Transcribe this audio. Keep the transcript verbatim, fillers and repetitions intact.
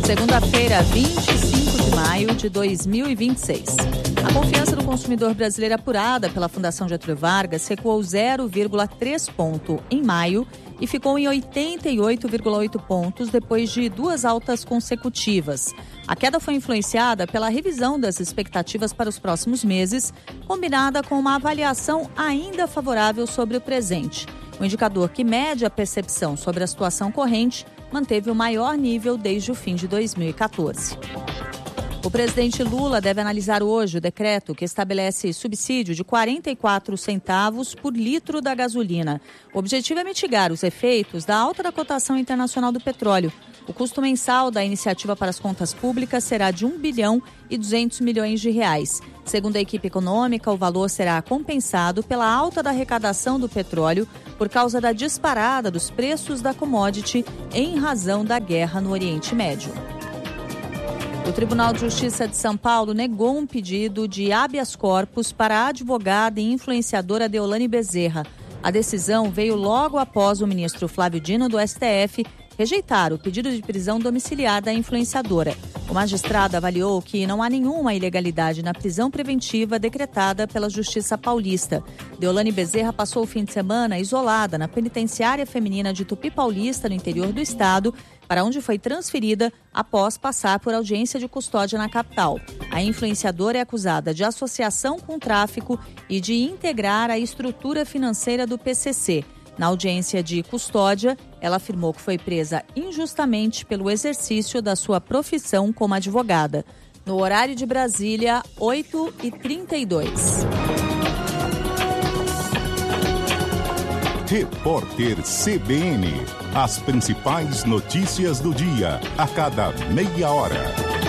Segunda-feira, vinte e cinco de maio de dois mil e vinte e seis. A confiança do consumidor brasileiro apurada pela Fundação Getúlio Vargas recuou zero vírgula três ponto em maio e ficou em oitenta e oito vírgula oito pontos depois de duas altas consecutivas. A queda foi influenciada pela revisão das expectativas para os próximos meses, combinada com uma avaliação ainda favorável sobre o presente. O indicador que mede a percepção sobre a situação corrente manteve o maior nível desde o fim de dois mil e quatorze. O presidente Lula deve analisar hoje o decreto que estabelece subsídio de quarenta e quatro centavos por litro da gasolina. O objetivo é mitigar os efeitos da alta da cotação internacional do petróleo. O custo mensal da iniciativa para as contas públicas será de um bilhão e duzentos milhões de reais. Segundo a equipe econômica, o valor será compensado pela alta da arrecadação do petróleo por causa da disparada dos preços da commodity em razão da guerra no Oriente Médio. O Tribunal de Justiça de São Paulo negou um pedido de habeas corpus para a advogada e influenciadora Deolane Bezerra. A decisão veio logo após o ministro Flávio Dino, do S T F, rejeitar o pedido de prisão domiciliar da influenciadora. O magistrado avaliou que não há nenhuma ilegalidade na prisão preventiva decretada pela Justiça Paulista. Deolane Bezerra passou o fim de semana isolada na penitenciária feminina de Tupi Paulista, no interior do estado, para onde foi transferida após passar por audiência de custódia na capital. A influenciadora é acusada de associação com tráfico e de integrar a estrutura financeira do P C C. Na audiência de custódia, ela afirmou que foi presa injustamente pelo exercício da sua profissão como advogada. No horário de Brasília, oito e trinta e dois. Repórter C B N. As principais notícias do dia, a cada meia hora.